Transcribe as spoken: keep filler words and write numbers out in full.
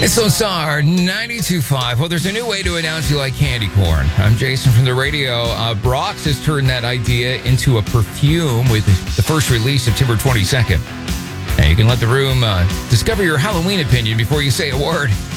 It's Lone ninety-two point five. Well, there's a new way to announce you like candy corn. I'm Jason from the radio. Uh, Brock's has turned that idea into a perfume with the first release September twenty-second. And you can let the room uh, discover your Halloween opinion before you say a word.